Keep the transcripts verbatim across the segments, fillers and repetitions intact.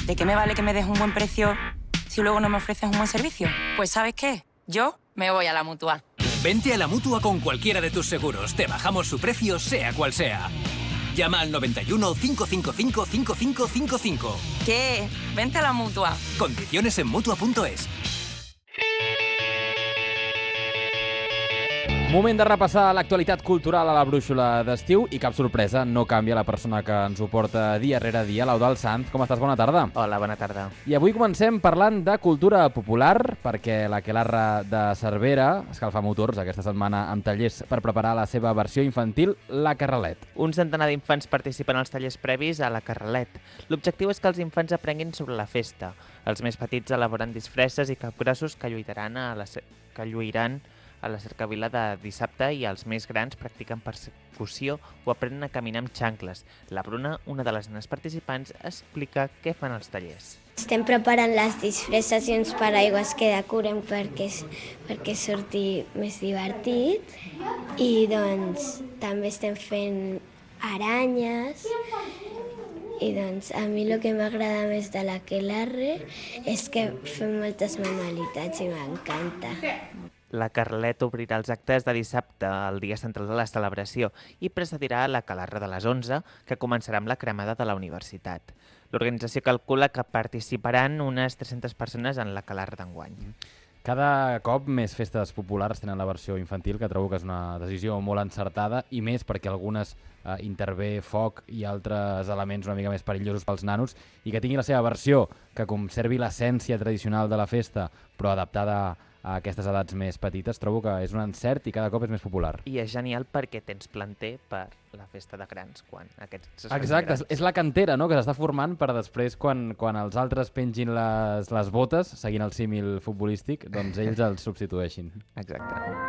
¿De qué me vale que me des un buen precio si luego no me ofreces un buen servicio? Pues ¿sabes qué? Yo me voy a la Mutua. Vente a la Mutua con cualquiera de tus seguros. Te bajamos su precio, sea cual sea. Llama al noventa y uno, cinco cinco cinco, cinco cinco cinco cinco. ¿Qué? Vente a la Mutua. Condiciones en Mutua punto es. Moment de repassar l'actualitat cultural a la brúixola d'estiu i cap sorpresa, no canvia la persona que ens ho porta dia rere dia, l'Eudald Sanz. Com estàs? Bona tarda. Hola, bona tarda. I avui comencem parlant de cultura popular, perquè l'Aquelarre de Cervera escalfa motors aquesta setmana amb tallers per preparar la seva versió infantil, la Carralet. Un centenar d'infants participen als tallers previs a la Carralet. L'objectiu és que els infants aprenguin sobre la festa. Els més petits elaboren disfresses i capgrossos que lluitaran a la, que lluiran a la cercavila de dissabte i els més grans practiquen persecució o aprenen a caminar amb xancles. La Bruna, una de les nenes participants, explica què fan els tallers. Estem preparant les disfresses i uns paraigües que decorem perquè, perquè surti més divertit i doncs també estem fent aranyes i doncs a mi el que m'agrada més de l'Aquelarre és que fem moltes manualitats i m'encanta. La Carralet obrirà els actes de dissabte, el dia central de la celebració, i precedirà l'Aquelarre de les onze, que començarà amb la cremada de la universitat. L'organització calcula que participaran unes tres-centes persones en l'Aquelarre d'enguany. Cada cop més festes populars tenen la versió infantil, que trobo que és una decisió molt encertada, i més perquè algunes eh, intervé foc i altres elements una mica més perillosos pels nanos, i que tingui la seva versió, que conservi l'essència tradicional de la festa, però adaptada a aquestes edats més petites, trobo que és un encert i cada cop és més popular. I és genial perquè tens planter per la festa de grans, quan aquests... Exacte, grans. És la cantera, no?, que s'està formant per després, quan, quan els altres pengin les, les botes, seguint el símil futbolístic, doncs ells els substitueixin. Exacte.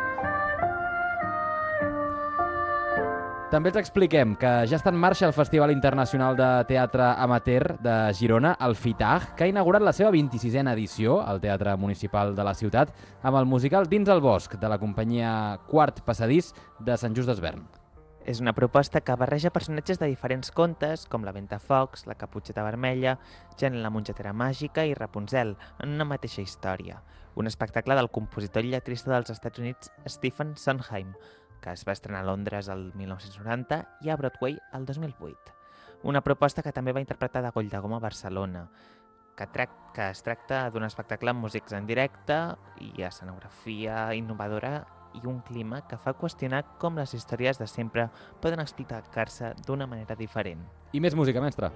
També els expliquem que ja està en marxa el Festival Internacional de Teatre Amateur de Girona, el FITAG, que ha inaugurat la seva vint-i-sisena edició al Teatre Municipal de la ciutat amb el musical Dins el Bosc, de la companyia Quart Passadís de Sant Just d'Esvern. És una proposta que barreja personatges de diferents contes, com la Ventafocs, la Caputxeta Vermella, Jan la mongetera màgica i Rapunzel, en una mateixa història. Un espectacle del compositor i lletrista dels Estats Units Stephen Sondheim, que es va estrenar a Londres el mil nou-cents noranta i a Broadway el dos mil vuit. Una proposta que també va interpretar de Goll de Goma a Barcelona, que, que es tracta d'un espectacle amb músics en directe i escenografia innovadora i un clima que fa qüestionar com les històries de sempre poden explicar-se d'una manera diferent. I més música, mestre.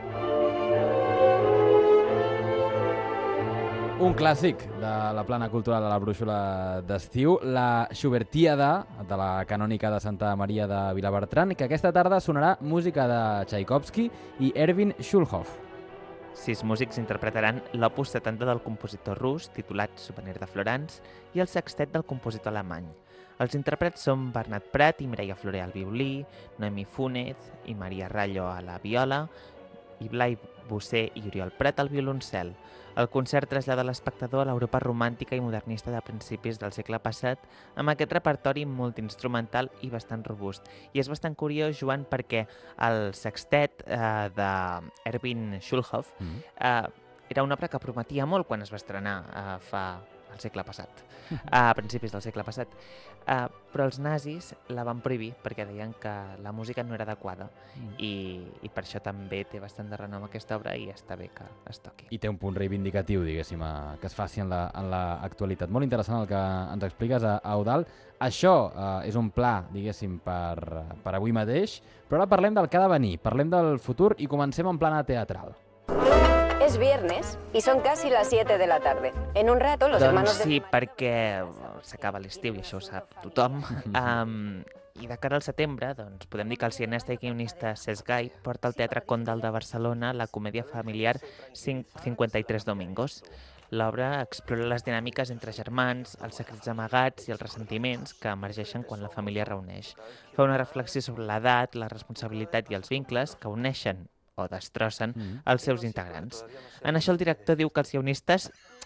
Un clàssic de la plana cultural de la brúixola d'estiu, la Schubertíada, de la canònica de Santa Maria de Vilabertran, que aquesta tarda sonarà música de Tchaikovsky i Erwin Schulhoff. Sis músics interpretaran l'opus setanta del compositor rus, titulat Souvenir de Florence, i el sextet del compositor alemany. Els intèrprets són Bernat Prat i Mireia Floré al violí, Noemi Fúnez i Maria Rallo a la viola, i Blai Bosser i Oriol Prat al violoncel. El concert trasllada l'espectador a l'Europa romàntica i modernista de principis del segle passat amb aquest repertori multiinstrumental i bastant robust. I és bastant curiós, Joan, perquè el sextet eh, d'Erwin Schulhoff mm -hmm. eh, era una obra que prometia molt quan es va estrenar eh, fa al segle passat, a principis del segle passat. Uh, però els nazis la van prohibir perquè deien que la música no era adequada mm. i, i per això també té bastant de renom aquesta obra i està bé que es toqui. I té un punt reivindicatiu, diguéssim, a, que es faci en l'actualitat. Molt interessant el que ens expliques, a, a Eudald. Això uh, és un pla, diguéssim, per, per avui mateix, però ara parlem del que ha de venir, parlem del futur i comencem en plana teatral. Es viernes y son casi las siete de la tarde. En un rato los doncs hermanos... sí, de... perquè s'acaba l'estiu i això ho sap tothom. um, I de cara al setembre, doncs, podem dir que el cineasta i guionista Cesc Gai porta al Teatre Condal de Barcelona la comèdia familiar cinquanta i tres Domingos. L'obra explora les dinàmiques entre germans, els secrets amagats i els ressentiments que emergeixen quan la família es reuneix. Fa una reflexió sobre l'edat, la responsabilitat i els vincles que uneixen o destrossen mm. els seus integrants. En això el director diu que els guionistes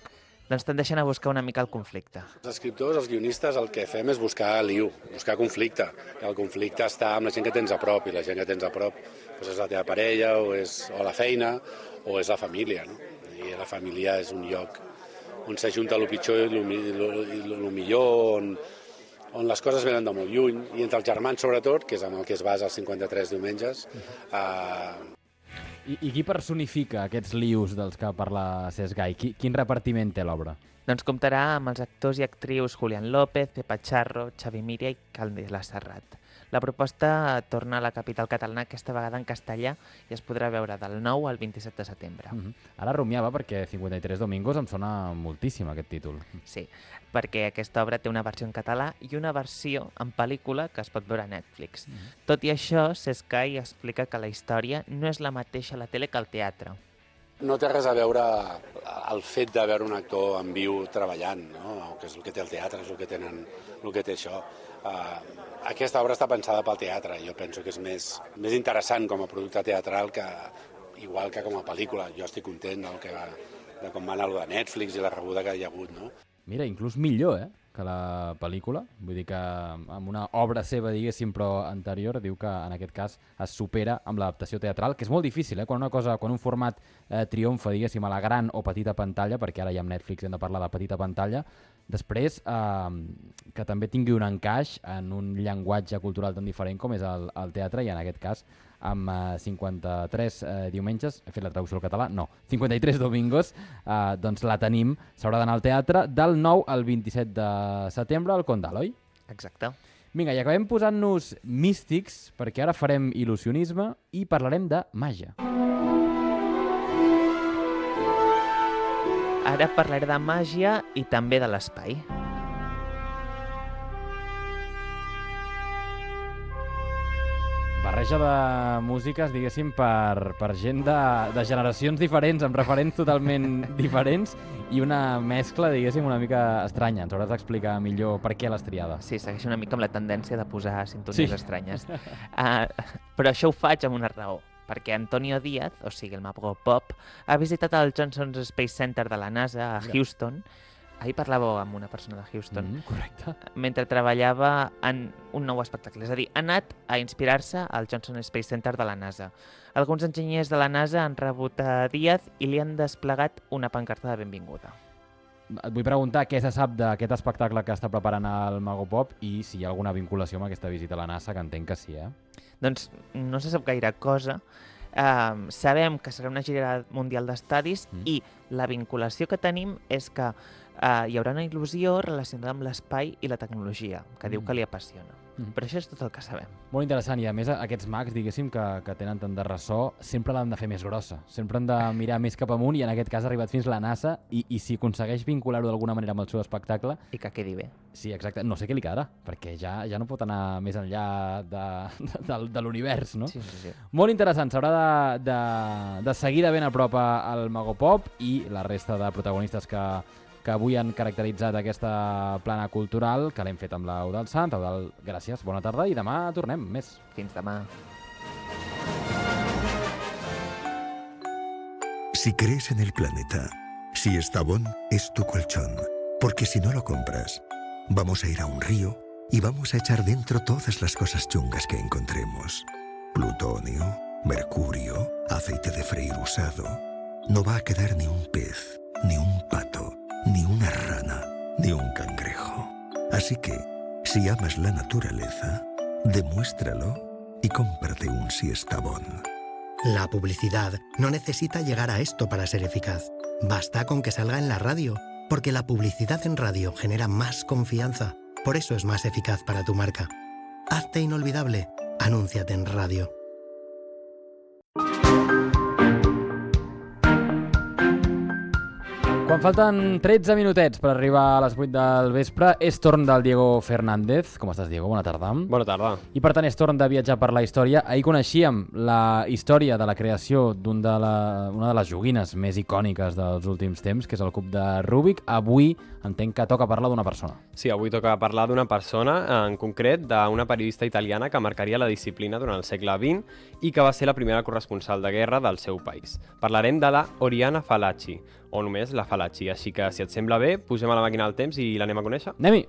doncs tendeixen a buscar una mica el conflicte. Els escriptors, els guionistes, el que fem és buscar liu, buscar conflicte. I el conflicte està amb la gent que tens a prop, i la gent que tens a prop doncs és la teva parella, o és o la feina, o és la família. No? I la família és un lloc on s'ajunta el pitjor i el millor, on, on les coses venen de molt lluny, i entre els germans sobretot, que és amb el que es basa els cinquanta-tres diumenges. Eh... I, I qui personifica aquests lius dels que parla Cesc Gai? Qui, quin repartiment té l'obra? Doncs comptarà amb els actors i actrius Julián López, Pepa Charro, Xavi Míria i Candela Serrat. La proposta torna a la capital catalana, aquesta vegada en castellà, i es podrà veure del nou al vint-i-set de setembre. Uh-huh. Ara rumiava perquè cinquanta-tres Domingos em sona moltíssim aquest títol. Sí, perquè aquesta obra té una versió en català i una versió en pel·lícula que es pot veure a Netflix. Uh-huh. Tot i això, Cesc Gai explica que la història no és la mateixa a la tele que al teatre. No té res a veure el fet de veure un actor en viu treballant, no? Que és el que té el teatre, és el que, tenen, el que té això. Uh, aquesta obra està pensada pel teatre. Jo penso que és més, més interessant com a producte teatral que igual que com a pel·lícula. Jo estic content del que va, de com va anar de Netflix i la rebuda que hi ha hagut, no? Mira, inclús millor, eh, que la pel·lícula. Vull dir que amb una obra seva, diguéssim, però anterior, diu que en aquest cas es supera amb l'adaptació teatral, que és molt difícil, eh? Quan una cosa, quan un format eh, triomfa, diguéssim, a la gran o petita pantalla, perquè ara ja amb Netflix hem de parlar de petita pantalla, després eh, que també tingui un encaix en un llenguatge cultural tan diferent com és el, el teatre, i en aquest cas amb eh, cinquanta-tres eh, diumenges, he fet la traducció al català, no, cinquanta-tres domingos, eh, doncs la tenim, s'haurà d'anar al teatre del nou al vint-i-set de setembre al Condal, oi? Exacte. Vinga, i acabem posant-nos místics, perquè ara farem il·lusionisme i parlarem de màgia. Ara parlaré de màgia i també de l'espai. Barreja de músiques, diguéssim, per, per gent de, de generacions diferents, amb referents totalment diferents, i una mescla, diguéssim, una mica estranya. Ens hauràs d'explicar millor per què l'has triada. Sí, segueix una mica amb la tendència de posar sintonies Sí. estranyes. Uh, però això ho faig amb una raó, perquè Antonio Díaz, o sigui, el mago pop, ha visitat el Johnson Space Center de la NASA a Houston. Ahir parlàveu amb una persona de Houston. Mm, correcte. Mentre treballava en un nou espectacle. És a dir, ha anat a inspirar-se al Johnson Space Center de la NASA. Alguns enginyers de la NASA han rebut a Díaz i li han desplegat una pancarta de benvinguda. Et vull preguntar què se sap d'aquest espectacle que està preparant el Mago Pop i si hi ha alguna vinculació amb aquesta visita a la NASA, que entenc que sí, eh? Doncs no se sap gaire cosa. Uh, sabem que serà una gira mundial d'estadis mm. i la vinculació que tenim és que uh, hi haurà una il·lusió relacionada amb l'espai i la tecnologia, que mm. diu que li apassiona. Mm. Però això és tot el que sabem. Molt interessant, i a més aquests mags, diguéssim, que, que tenen tant de ressò, sempre l'han de fer més grossa, sempre han de mirar més cap amunt, i en aquest cas ha arribat fins la NASA, i, i si aconsegueix vincular-ho d'alguna manera amb el seu espectacle... I que quedi bé. Sí, exacte. No sé què li quedarà, perquè ja, ja no pot anar més enllà de, de, de, de l'univers, no? Sí, sí, sí. Molt interessant, s'haurà de, de, de seguir de ben a prop al Mago Pop i la resta de protagonistes que, que avui han caracteritzat aquesta plana cultural, que l'hem fet amb l'Eudald Sant. Eudald, gràcies, bona tarda, i demà tornem més. Fins demà. Si crees en el planeta, si Estavón es tu colchón, porque si no lo compras, vamos a ir a un río y vamos a echar dentro todas las cosas chungas que encontremos. Plutonio, mercurio, aceite de freír usado. No va a quedar ni un pez, ni un pato, ni una rana, ni un cangrejo. Así que, si amas la naturaleza, demuéstralo y cómprate un Siestabón. La publicidad no necesita llegar a esto para ser eficaz. Basta con que salga en la radio, porque la publicidad en radio genera más confianza. Por eso es más eficaz para tu marca. Hazte inolvidable. Anúnciate en radio. Quan falten tretze minutets per arribar a les vuit del vespre, és torn del Diego Fernández. Com estàs, Diego? Bona tarda. Bona tarda. I per tant és torn de viatjar per la història. Ahir coneixíem la història de la creació d'una de, la, una de les joguines més icòniques dels últims temps, que és el cub de Rubik. Avui entenc que toca parlar d'una persona. Sí, avui toca parlar d'una persona, en concret d'una periodista italiana que marcaria la disciplina durant el segle vint i que va ser la primera corresponsal de guerra del seu país. Parlarem de la Oriana Fallaci, o només la Fallaci, així que si et sembla bé, pugem a la màquina del temps i l'anem a conèixer. Anem-hi!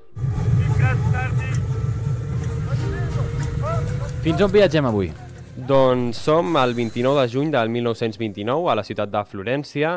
Fins on viatgem avui? Doncs som el vint-i-nou de juny del mil nou-cents vint-i-nou a la ciutat de Florència